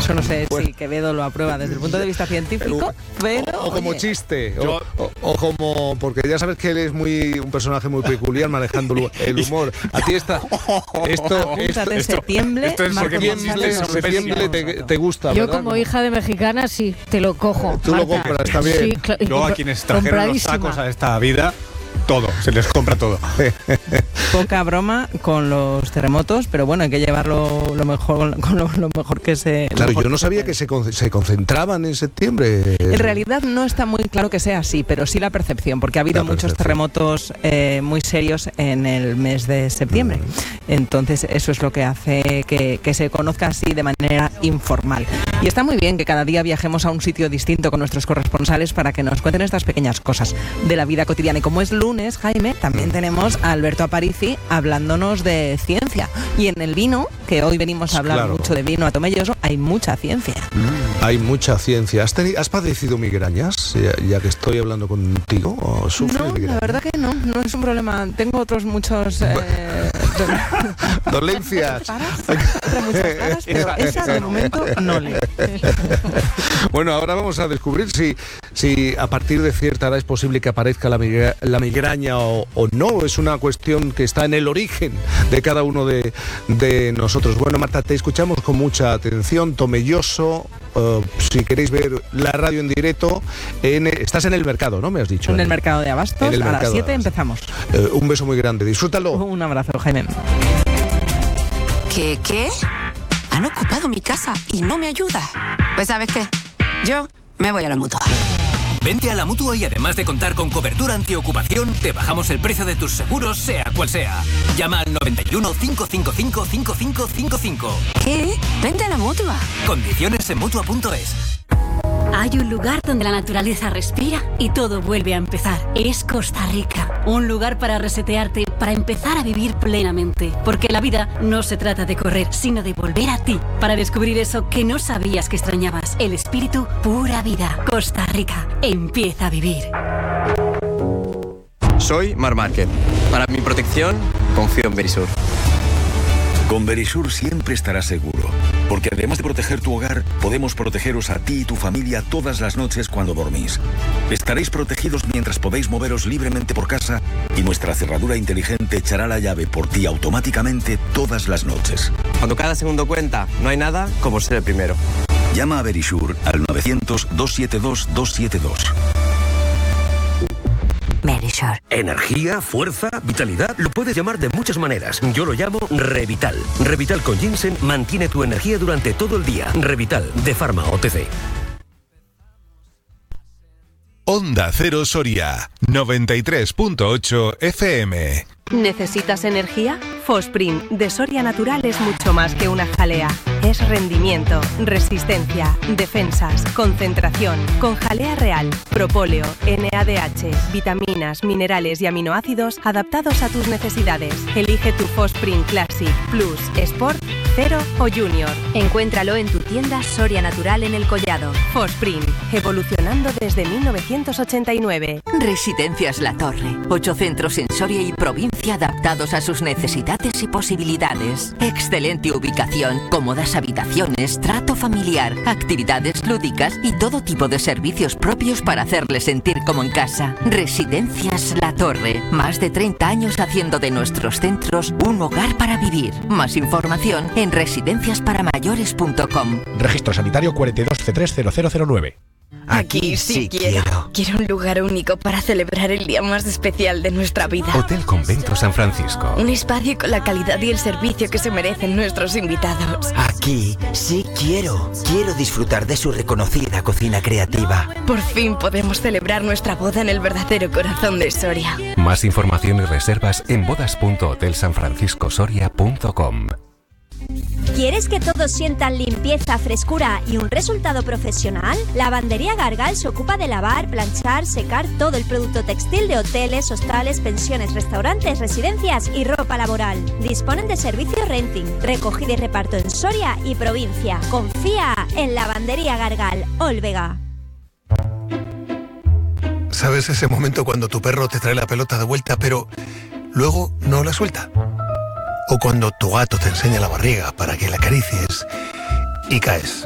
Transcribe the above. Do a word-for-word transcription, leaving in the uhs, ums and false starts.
Eso no sé bueno. si Quevedo lo aprueba desde el punto de vista científico, pero... O, o como chiste, yo, o, o, o como... Porque ya sabes que él es muy un personaje muy peculiar manejando el humor. A ti está... Esto, esto, de esto, septiembre, esto es septiembre, septiembre te, te gusta, Yo ¿verdad? como hija de mexicana, sí, te lo cojo. Tú Marta. lo compras, está bien. Sí, cl- Luego a quienes trajeron los tacos a esta vida, todo, se les compra todo. Poca broma con los terremotos, pero bueno, hay que llevarlo lo mejor, con lo, lo mejor que se... Claro, mejor yo no que sabía se que se, con, se concentraban en septiembre. En realidad no está muy claro que sea así, pero sí la percepción, porque ha habido muchos terremotos eh, muy serios en el mes de septiembre. Mm. Entonces eso es lo que hace que, que se conozca así de manera informal. Y está muy bien que cada día viajemos a un sitio distinto con nuestros corresponsales para que nos cuenten estas pequeñas cosas de la vida cotidiana. Y como es lunes, Jaime, también tenemos a Alberto Aparici hablándonos de ciencia. Y en el vino, que hoy venimos a hablar claro. mucho de vino a Tomelloso, hay mucha ciencia. Mm, hay mucha ciencia. ¿Has, tenido, ¿Has padecido migrañas, ya, ya que estoy hablando contigo? ¿O sufres no, migrañas? La verdad que no, no es un problema. Tengo otros muchos... Eh, dolencias. Otras muchas caras, pero esa de momento no le. Bueno, ahora vamos a descubrir si, si a partir de cierta edad es posible que aparezca la, migra, la migraña o, o no. Es una cuestión que está en el origen de cada uno de, de nosotros. Bueno, Marta, te escuchamos con mucha atención. Tomelloso, uh, si queréis ver la radio en directo, en, estás en el mercado, ¿no? Me has dicho. En el mercado de Abastos, a las siete empezamos. Uh, un beso muy grande, disfrútalo. Un abrazo, Jaime. ¿Qué, qué? Han ocupado mi casa y no me ayuda. Pues ¿sabes qué? Yo me voy a la Mutua. Vente a la Mutua y además de contar con cobertura antiocupación, te bajamos el precio de tus seguros, sea cual sea. Llama al noventa y uno, cinco cinco cinco, cinco cinco cinco cinco. ¿Qué? Vente a la Mutua. Condiciones en Mutua punto es. Hay un lugar donde la naturaleza respira y todo vuelve a empezar. Es Costa Rica. Un lugar para resetearte, para empezar a vivir plenamente. Porque la vida no se trata de correr, sino de volver a ti. Para descubrir eso que no sabías que extrañabas. El espíritu pura vida. Costa Rica. Empieza a vivir. Soy Mar Márquez. Para mi protección, confío en Verisur. Con Verisur siempre estarás seguro, porque además de proteger tu hogar, podemos protegeros a ti y tu familia todas las noches cuando dormís. Estaréis protegidos mientras podéis moveros libremente por casa y nuestra cerradura inteligente echará la llave por ti automáticamente todas las noches. Cuando cada segundo cuenta, no hay nada como ser el primero. Llama a Verisur al novecientos, doscientos setenta y dos, doscientos setenta y dos. Verisur. Energía, fuerza, vitalidad, lo puedes llamar de muchas maneras. Yo lo llamo Revital. Revital con ginseng mantiene tu energía durante todo el día. Revital, de Pharma O T C. Onda Cero Soria, noventa y tres punto ocho F M. ¿Necesitas energía? Fosprin de Soria Natural es mucho más que una jalea. Es rendimiento, resistencia, defensas, concentración, con jalea real, propóleo, N A D H, vitaminas, minerales y aminoácidos adaptados a tus necesidades. Elige tu Fosprin Classic, Plus, Sport, Cero o Junior. Encuéntralo en tu tienda Soria Natural en El Collado. Fosprin, evolucionando desde mil novecientos ochenta y nueve. Residencias La Torre. Ocho centros en Soria y provincia adaptados a sus necesidades y posibilidades. Excelente ubicación, cómodas habitaciones, trato familiar, actividades lúdicas y todo tipo de servicios propios para hacerle sentir como en casa. Residencias La Torre. Más de treinta años haciendo de nuestros centros un hogar para vivir. Más información en residencias para mayores punto com. Registro sanitario cuarenta y dos C tres cero cero cero nueve. Aquí sí quiero. Quiero un lugar único para celebrar el día más especial de nuestra vida. Hotel Convento San Francisco. Un espacio con la calidad y el servicio que se merecen nuestros invitados. Aquí sí quiero. Quiero disfrutar de su reconocida cocina creativa. Por fin podemos celebrar nuestra boda en el verdadero corazón de Soria. Más información y reservas en bodas punto hotel san francisco soria punto com. ¿Quieres que todos sientan limpieza, frescura y un resultado profesional? Lavandería Gargal se ocupa de lavar, planchar, secar todo el producto textil de hoteles, hostales, pensiones, restaurantes, residencias y ropa laboral. Disponen de servicio renting, recogida y reparto en Soria y provincia. Confía en Lavandería Gargal, Olvega. ¿Sabes ese momento cuando tu perro te trae la pelota de vuelta pero luego no la suelta? O cuando tu gato te enseña la barriga para que la acaricies y caes.